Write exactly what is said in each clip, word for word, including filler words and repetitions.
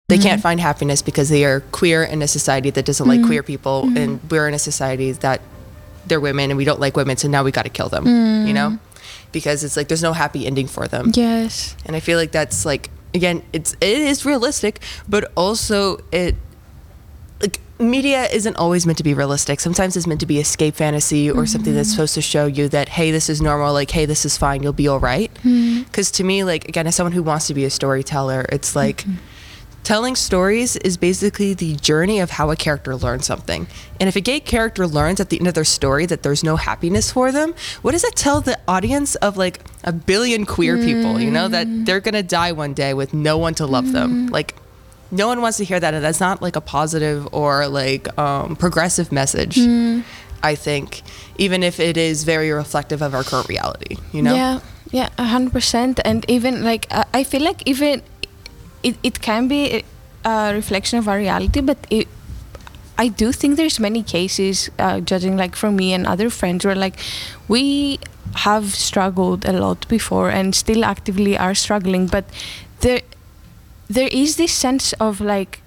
They can't find happiness because they are queer in a society that doesn't like queer people, Mm. and we're in a society that they're women and we don't like women, so now we got to kill them, Mm. you know? Because it's like there's no happy ending for them. Yes. And I feel like that's like, again, it's it is realistic, but also it like media isn't always meant to be realistic. Sometimes it's meant to be escape fantasy or something that's supposed to show you that, hey, this is normal, like, hey, this is fine, you'll be all right. Because to me, like, again, as someone who wants to be a storyteller, it's like telling stories is basically the journey of how a character learns something. And if a gay character learns at the end of their story that there's no happiness for them, what does that tell the audience of like a billion queer people, you know, that they're gonna die one day with no one to love them? Like, no one wants to hear that, and that's not like a positive or like um, progressive message, I think, even if it is very reflective of our current reality, you know? Yeah, yeah, a hundred percent. And even like uh, I feel like even it, it can be a reflection of our reality, but it, I do think there's many cases, uh, judging like from me and other friends, where like we have struggled a lot before and still actively are struggling, but there there is this sense of like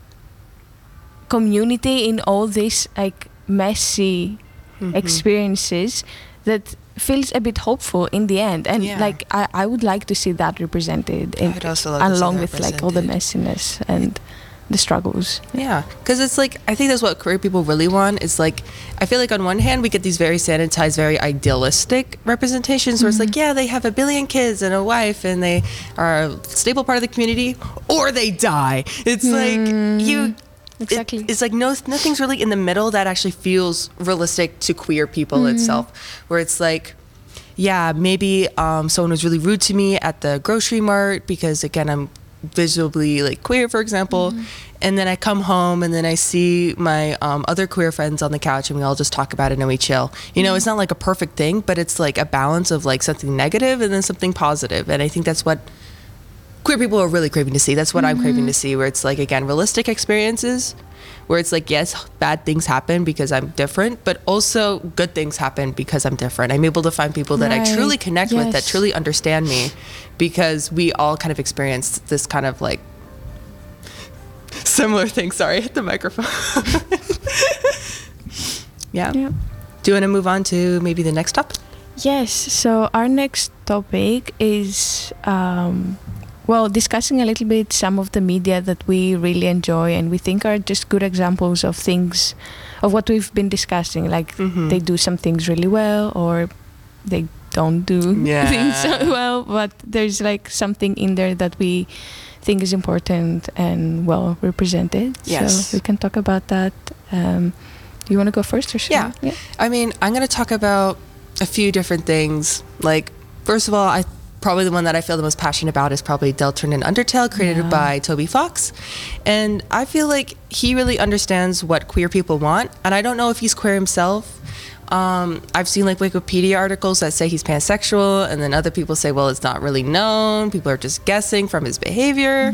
community in all these like messy Mhm. experiences that feels a bit hopeful in the end. And Yeah. like I, I would like to see that represented in, I'd also love to see along that with like all the represented. messiness and the struggles. Yeah, because it's like, I think that's what queer people really want. It's like, I feel like on one hand, we get these very sanitized, very idealistic representations where it's like, yeah, they have a billion kids and a wife and they are a stable part of the community, or they die. It's like, you... Exactly. It, it's like no, nothing's really in the middle that actually feels realistic to queer people itself, where it's like, yeah, maybe um, someone was really rude to me at the grocery mart because, again, I'm visibly like queer, for example, and then I come home and then I see my um, other queer friends on the couch and we all just talk about it and we chill. You know, it's not like a perfect thing, but it's like a balance of like something negative and then something positive. And I think that's what queer people are really craving to see. That's what I'm craving to see, where it's like, again, realistic experiences, where it's like, yes, bad things happen because I'm different, but also good things happen because I'm different. I'm able to find people that I Right. truly connect with, that Yes. truly understand me, because we all kind of experienced this kind of like similar thing. Sorry, I hit the microphone. yeah. Yeah. Do you want to move on to maybe the next topic? Yes, so our next topic is, um, well, discussing a little bit some of the media that we really enjoy and we think are just good examples of things, of what we've been discussing. Like Mhm. they do some things really well, or they don't do Yeah. things so well, but there's like something in there that we think is important and well represented. Yes. So we can talk about that. Um, do you want to go first or should Yeah. I? Yeah. I mean, I'm going to talk about a few different things. Like, first of all, I probably the one that I feel the most passionate about is probably Deltarune and Undertale, created Yeah. by Toby Fox. And I feel like he really understands what queer people want. And I don't know if he's queer himself. Um, I've seen like Wikipedia articles that say he's pansexual, and then other people say, well, it's not really known. People are just guessing from his behavior.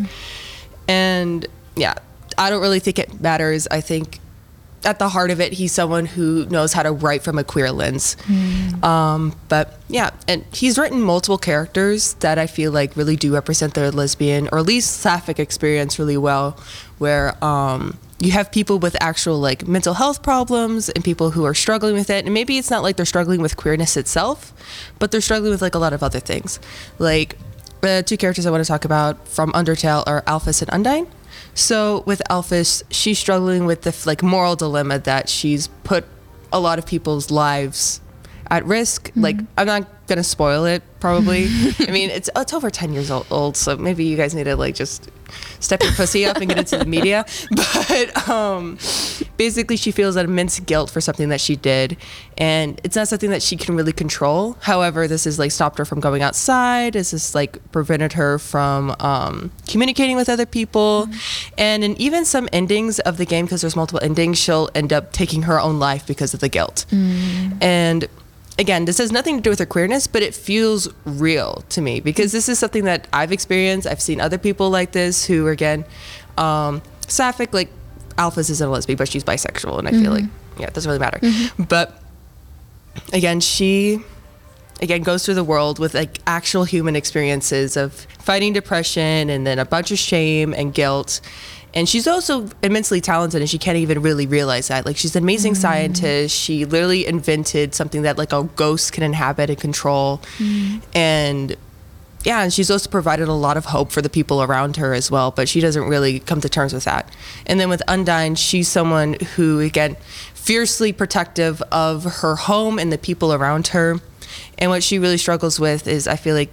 And yeah, I don't really think it matters. I think at the heart of it, he's someone who knows how to write from a queer lens. Um, but yeah, and he's written multiple characters that I feel like really do represent their lesbian or at least sapphic experience really well, where um, you have people with actual like mental health problems and people who are struggling with it. And maybe it's not like they're struggling with queerness itself, but they're struggling with like a lot of other things. Like the two characters I want to talk about from Undertale are Alphys and Undyne. So with Alphys, she's struggling with the like moral dilemma that she's put a lot of people's lives at risk. Like, I'm not gonna spoil it, probably. I mean, it's it's over ten years old, old, so maybe you guys need to like just step your pussy up and get into the media. But um, basically, she feels that immense guilt for something that she did, and it's not something that she can really control. However, this has like stopped her from going outside. This has like prevented her from um, communicating with other people, and in even some endings of the game, because there's multiple endings, she'll end up taking her own life because of the guilt. And again, this has nothing to do with her queerness, but it feels real to me because this is something that I've experienced. I've seen other people like this who are, again, um, sapphic, like Alphys isn't a lesbian, but she's bisexual. And I feel like, yeah, it doesn't really matter. But again, she again, goes through the world with like actual human experiences of fighting depression and then a bunch of shame and guilt. And she's also immensely talented, and she can't even really realize that. Like, she's an amazing mm. scientist. She literally invented something that like a ghost can inhabit and control. Mm. And yeah, and she's also provided a lot of hope for the people around her as well, but she doesn't really come to terms with that. And then with Undyne, she's someone who, again, fiercely protective of her home and the people around her. And what she really struggles with is, I feel like,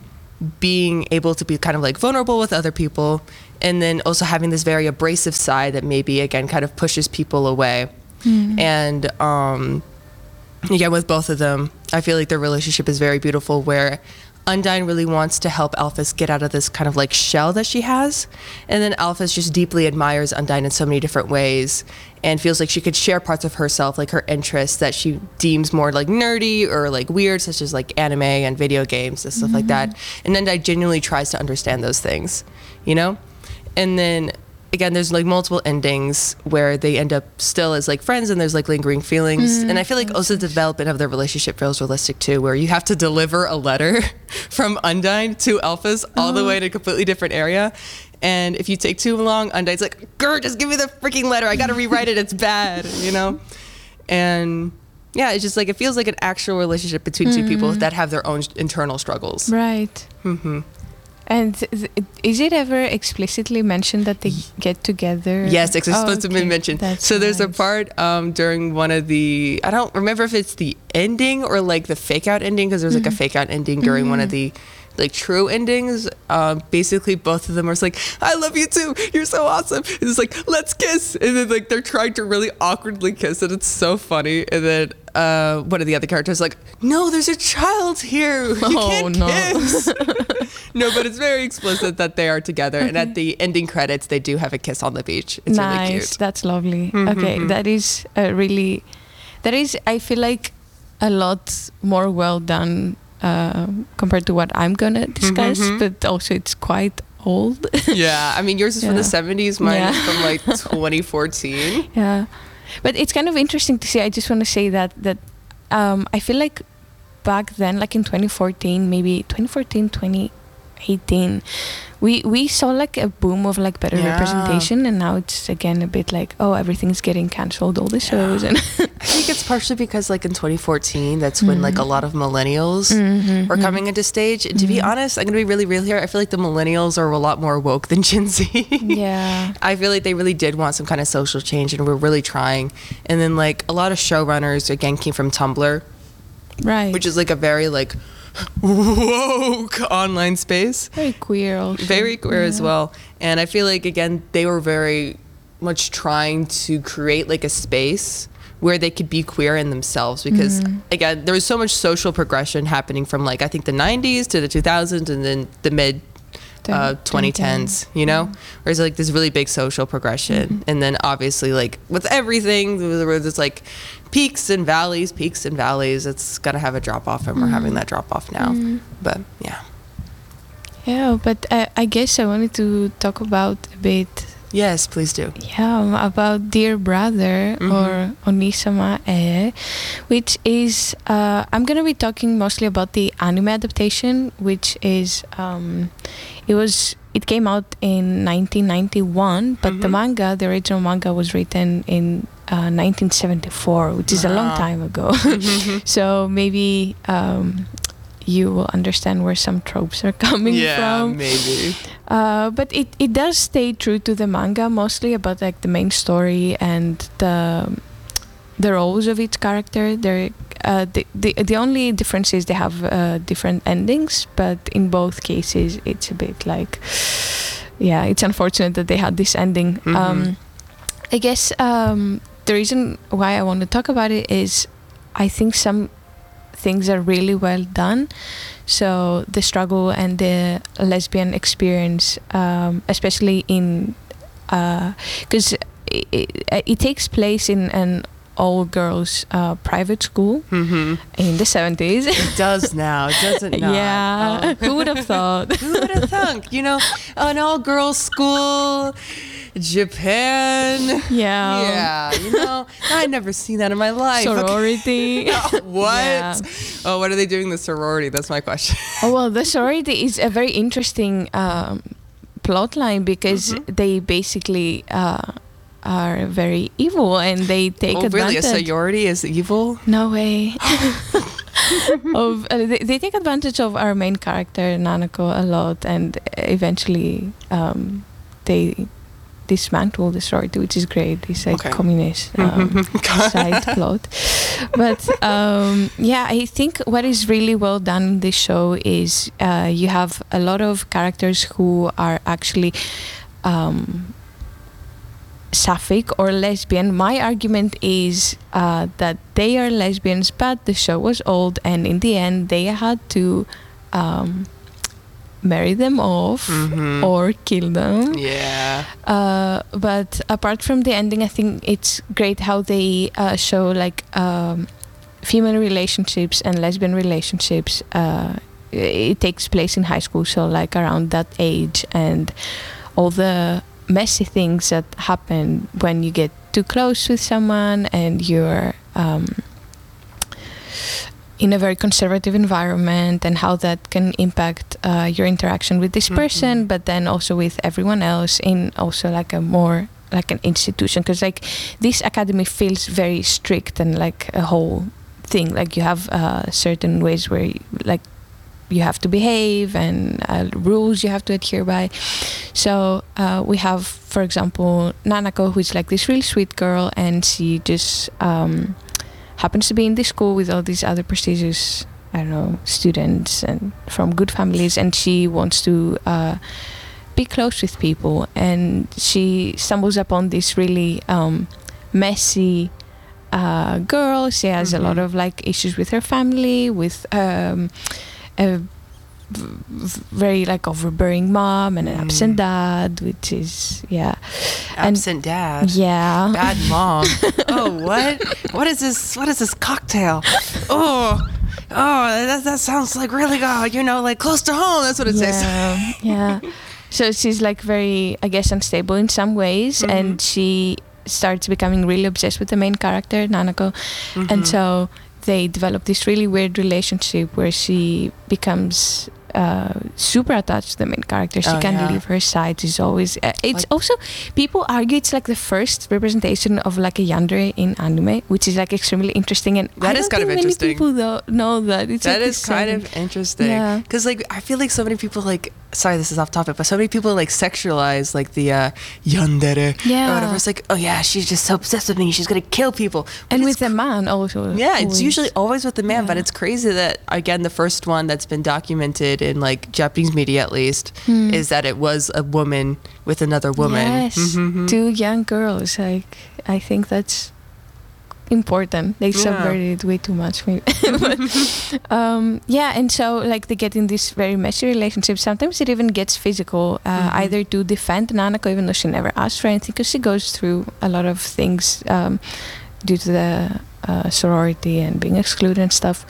being able to be kind of like vulnerable with other people, and then also having this very abrasive side that maybe, again, kind of pushes people away. Mm. And um, again, with both of them, I feel like their relationship is very beautiful, where Undyne really wants to help Alphys get out of this kind of like shell that she has. And then Alphys just deeply admires Undyne in so many different ways and feels like she could share parts of herself, like her interests that she deems more like nerdy or like weird, such as like anime and video games and stuff mm-hmm. like that. And Undyne genuinely tries to understand those things, you know? And then again, there's like multiple endings where they end up still as like friends, and there's like lingering feelings. Mm-hmm. And I feel like also the development of their relationship feels realistic too, where you have to deliver a letter from Undyne to Alphys all the way to a completely different area. And if you take too long, Undyne's like, "Grr, just give me the freaking letter. I got to rewrite it. It's bad," you know? And yeah, it's just like, it feels like an actual relationship between mm-hmm. two people that have their own internal struggles. Right. Mm-hmm. And th- is it ever explicitly mentioned that they get together? Yes, it's supposed oh, okay. to be mentioned. That's so there's nice. a part um, during one of the, I don't remember if it's the ending or like the fake out ending, because there's like mm-hmm. a fake out ending during mm-hmm. one of the like true endings. Um, basically both of them are just like, "I love you too, you're so awesome." It's like, "Let's kiss." And then like they're trying to really awkwardly kiss, and it's so funny. And then uh, one of the other characters is like, "No, there's a child here. You oh, can't no. kiss." No, but it's very explicit that they are together. Okay. And at the ending credits, they do have a kiss on the beach. It's nice. really cute. That's lovely. Mm-hmm. Okay, that is uh, really, that is, I feel like, a lot more well done uh, compared to what I'm going to discuss. Mm-hmm. But also it's quite old. Yeah, I mean, yours is yeah. from the seventies. Mine yeah. is from like twenty fourteen. Yeah. But it's kind of interesting to see. I just want to say that, that um, I feel like back then, like in twenty fourteen, maybe twenty fourteen, twenty eighteen, we we saw like a boom of like better yeah. representation, and now it's again a bit like, oh, everything's getting cancelled, all the shows. Yeah. And I think it's partially because like in twenty fourteen, that's when mm-hmm. like a lot of millennials mm-hmm. were coming into stage. And to mm-hmm. be honest, I'm gonna be really real here, I feel like the millennials are a lot more woke than Gen Z. Yeah. I feel like they really did want some kind of social change, and we're really trying. And then like a lot of showrunners again came from Tumblr, right, which is like a very like woke online space, very queer also. very queer yeah. as well. And I feel like again they were very much trying to create like a space where they could be queer in themselves, because mm-hmm. again there was so much social progression happening from like I think the nineties to the two thousands and then the mid uh, twenty tens, you know, mm-hmm. whereas like this really big social progression. Mm-hmm. And then obviously like with everything there's like peaks and valleys, peaks and valleys. It's gonna have a drop off, and mm. we're having that drop off now. Mm. But yeah. Yeah, but uh, I guess I wanted to talk about a bit. Yes, please do. Yeah, about Dear Brother, mm-hmm. or Onisama E, which is, uh, I'm gonna be talking mostly about the anime adaptation, which is, um, it was, it came out in nineteen ninety-one, but mm-hmm. the manga, the original manga was written in uh, nineteen seventy-four, which is wow. a long time ago. Mm-hmm. So maybe um, you will understand where some tropes are coming yeah, from. Yeah, maybe. Uh, but it, it does stay true to the manga, mostly about like the main story and the the roles of each character. They're, uh, the, the the only difference is they have uh, different endings, but in both cases it's a bit like, yeah, it's unfortunate that they had this ending. Mm-hmm. Um, I guess um, the reason why I want to talk about it is I think some things are really well done. So the struggle and the lesbian experience, um, especially in, because uh, it, it, it takes place in an all-girls uh, private school mm-hmm. in the seventies. It does now, doesn't it? Yeah, oh. Who would have thought? Who would have thunk? You know, an all-girls school. Japan. Yeah. Yeah, you know, I'd never seen that in my life. Sorority. What? Yeah. Oh, what are they doing in the sorority? That's my question. Oh, well, the sorority is a very interesting um, plot line because Mm-hmm. they basically uh, are very evil and they take Oh, really? advantage. A sorority is evil? No way. of uh, they, they take advantage of our main character Nanako a lot, and eventually um, they dismantle the sorority, which is great. It's like Okay. communist um, side plot. But um, yeah, I think what is really well done in this show is uh, you have a lot of characters who are actually um, sapphic or lesbian. My argument is uh, that they are lesbians, but the show was old, and in the end, they had to um, marry them off Mhm. or kill them. Yeah. Uh, but apart from the ending, I think it's great how they uh, show like um, female relationships and lesbian relationships. Uh, it takes place in high school, so like around that age, and all the messy things that happen when you get too close with someone and you're um, in a very conservative environment, and how that can impact uh, your interaction with this person, Mhm. but then also with everyone else in also like a more like an institution, because like this academy feels very strict and like a whole thing. Like you have uh, certain ways where you, like you have to behave and uh, rules you have to adhere by. So uh, we have, for example, Nanako, who's like this really sweet girl, and she just um, happens to be in this school with all these other prestigious, I don't know, students and from good families, and she wants to uh, be close with people, and she stumbles upon this really um, messy uh, girl. She has Mhm. a lot of like issues with her family, with um, a v- v- very like overbearing mom and an Mm. absent dad, which is yeah, And- Absent dad. yeah. Bad mom. Oh, what? What is this? What is this cocktail? Oh, oh, that, that sounds like really good. You know, like close to home. That's what it says. Yeah, yeah. So she's like very, I guess, unstable in some ways, Mhm. and she starts becoming really obsessed with the main character, Nanako. Mhm. And so they develop this really weird relationship where she becomes uh, super attached to the main character. She Oh, can't yeah. leave her side. She's always. Uh, it's Like- also, people argue it's like the first representation of like a yandere in anime, which is like extremely interesting. And That I is don't kind of think interesting. Many people though know that. It's That like is this kind setting. of interesting. Yeah. Because, like, I feel like so many people, like, sorry, this is off topic, but so many people, like, sexualize, like, the uh, yandere. Yeah. Or whatever. It's like, oh, yeah, she's just so obsessed with me. She's going to kill people. But And it's with the man also. Yeah, it's always. usually always with the man, but Yeah. it's crazy that, again, the first one that's been documented in like Japanese media at least Hmm. is that it was a woman with another woman. Yes, Mhm. two young girls. Like I think that's important. They Yeah. subverted it way too much, maybe. but, um, yeah, and so like they get in this very messy relationship. Sometimes it even gets physical, uh, Mhm. either to defend Nanako, even though she never asked for anything, because she goes through a lot of things um, due to the uh, sorority and being excluded and stuff.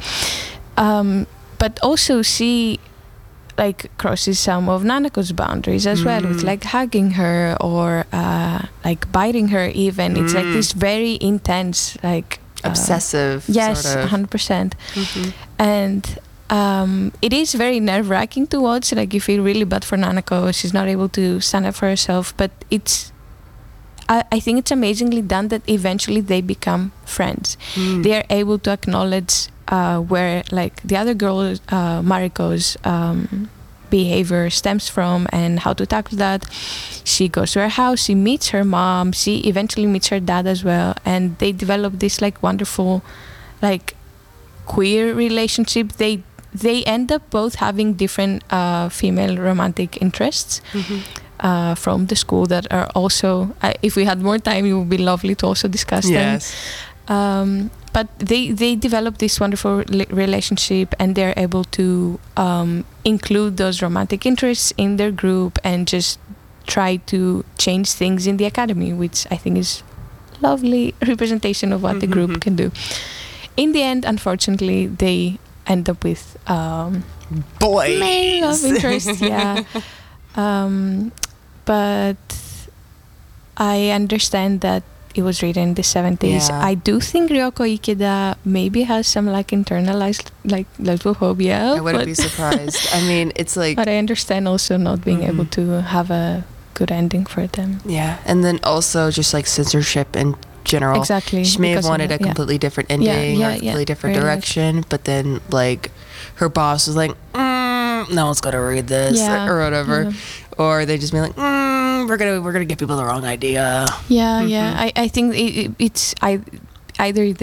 Um, but also she like crosses some of Nanako's boundaries as well, with Mm. like hugging her or uh, like biting her even. It's like Mm. this very intense like uh, Obsessive. yes, Sort one of. hundred percent. Mhm. And um, it is very nerve-wracking to watch. Like you feel really bad for Nanako. She's not able to stand up for herself, but it's I, I think it's amazingly done that eventually they become friends. Mm. They are able to acknowledge uh, where like the other girl uh, Mariko's um, behavior stems from and how to tackle that. She goes to her house, she meets her mom, she eventually meets her dad as well, and they develop this like wonderful like queer relationship. They they end up both having different uh, female romantic interests Mhm. uh, from the school that are also uh, if we had more time it would be lovely to also discuss them. Yes. Um, but they they develop this wonderful li- relationship, and they're able to um, include those romantic interests in their group and just try to change things in the academy, which I think is lovely representation of what the group Mhm. can do. In the end, unfortunately, they end up with um, Boys. male love interest, yeah. Um, but I understand that it was written in the seventies. Yeah. I do think Ryoko Ikeda maybe has some like internalized like lesbophobia. I wouldn't but, be surprised. I mean, it's like, but I understand also not being Mhm. able to have a good ending for them. yeah, and then also just like censorship in general. Exactly. She may have because of wanted that, a yeah. completely different ending yeah, or a yeah, completely different very much. direction, but then like her boss was like, mm, no one's gonna read this Yeah, or whatever, yeah. or they just be like, mm, we're gonna we're gonna give people the wrong idea. Yeah, Mhm. yeah. I, I think it, it, it's I, either